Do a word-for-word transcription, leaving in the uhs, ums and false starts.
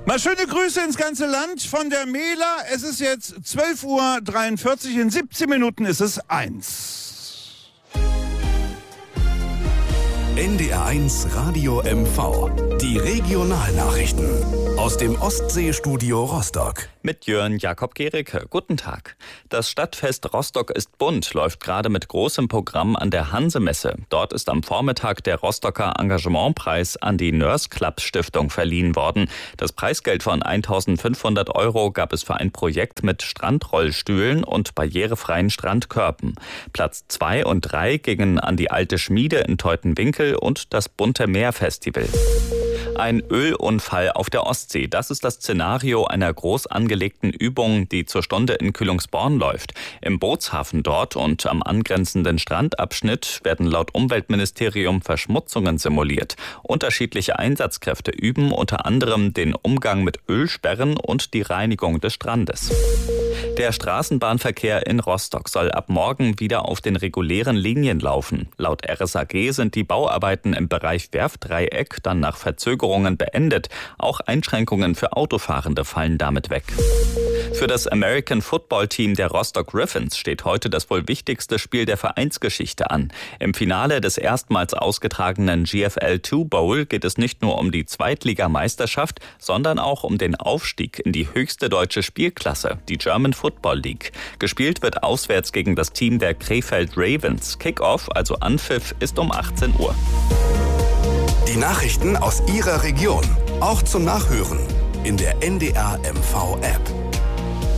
Mal schöne Grüße ins ganze Land von der Mela. Es ist jetzt zwölf Uhr dreiundvierzig, in siebzehn Minuten ist es eins. N D R eins Radio M V. Die Regionalnachrichten aus dem Ostseestudio Rostock. Mit Jörn Jakob Gericke. Guten Tag. Das Stadtfest Rostock ist bunt läuft gerade mit großem Programm an der Hanse-Messe. Dort ist am Vormittag der Rostocker Engagementpreis an die Nurse Club Stiftung verliehen worden. Das Preisgeld von eintausendfünfhundert Euro gab es für ein Projekt mit Strandrollstühlen und barrierefreien Strandkörben. Platz zwei und drei gingen an die Alte Schmiede in Teutenwinkel und das Bunte Meer Festival. Ein Ölunfall auf der Ostsee. Das ist das Szenario einer groß angelegten Übung, die zur Stunde in Kühlungsborn läuft. Im Bootshafen dort und am angrenzenden Strandabschnitt werden laut Umweltministerium Verschmutzungen simuliert. Unterschiedliche Einsatzkräfte üben unter anderem den Umgang mit Ölsperren und die Reinigung des Strandes. Der Straßenbahnverkehr in Rostock soll ab morgen wieder auf den regulären Linien laufen. Laut R S A G sind die Bauarbeiten im Bereich Werftdreieck dann nach Verzögerungen beendet. Auch Einschränkungen für Autofahrende fallen damit weg. Für das American Football Team der Rostock Griffins steht heute das wohl wichtigste Spiel der Vereinsgeschichte an. Im Finale des erstmals ausgetragenen G F L zwei Bowl geht es nicht nur um die Zweitligameisterschaft, sondern auch um den Aufstieg in die höchste deutsche Spielklasse, die German Football League. Gespielt wird auswärts gegen das Team der Krefeld Ravens. Kickoff, also Anpfiff, ist um achtzehn Uhr. Die Nachrichten aus Ihrer Region, auch zum Nachhören in der N D R M V App.